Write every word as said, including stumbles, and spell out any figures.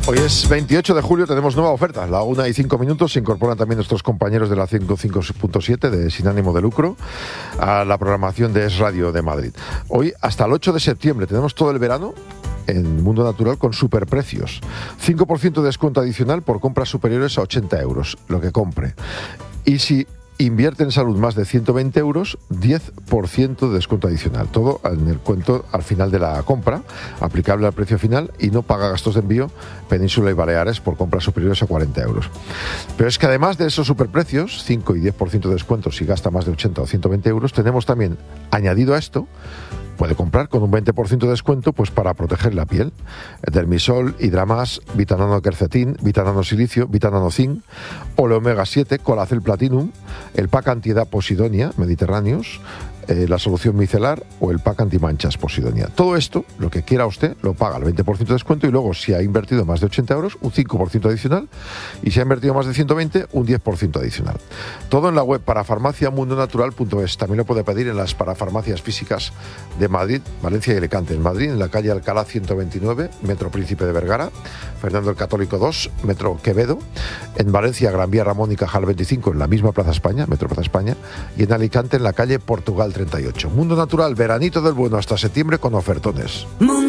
Hoy es veintiocho de julio, tenemos nueva oferta. La una y cinco minutos se incorporan también nuestros compañeros de la ciento cinco punto siete de Sin Ánimo de Lucro a la programación de Es Radio de Madrid. Hoy hasta el ocho de septiembre tenemos todo el verano en Mundo Natural con superprecios. cinco por ciento de descuento adicional por compras superiores a ochenta euros, lo que compre. Y si invierte en salud más de ciento veinte euros, diez por ciento de descuento adicional. Todo en el cuento al final de la compra, aplicable al precio final, y no paga gastos de envío Península y Baleares por compras superiores a cuarenta euros. Pero es que además de esos superprecios, cinco y diez por ciento de descuento si gasta más de ochenta o ciento veinte euros, tenemos también, añadido a esto, puede comprar con un veinte por ciento de descuento pues para proteger la piel. Dermisol, Hidramas, Vitanano Quercetín, Vitanano Silicio, Vitanano Zinc, Ole Omega siete, Colacel Platinum, el pack antiedad Posidonia, Mediterráneos, eh, la solución micelar o el pack antimanchas Posidonia. Todo esto, lo que quiera usted, lo paga al veinte por ciento de descuento y luego si ha invertido más de ochenta euros, un cinco por ciento adicional, y si ha invertido más de ciento veinte, un diez por ciento adicional. Todo en la web parafarmacia mundo natural punto es. También lo puede pedir en las parafarmacias físicas de Madrid, Valencia y Alicante. En Madrid, en la calle Alcalá ciento veintinueve, Metro Príncipe de Vergara, Fernando el Católico dos, Metro Quevedo. En Valencia, Gran Vía Ramón y Cajal veinticinco, en la misma Plaza España, Metro Plaza España. Y en Alicante, en la calle Portugal treinta y ocho. Mundo Natural, veranito del bueno hasta septiembre con ofertones. Mundo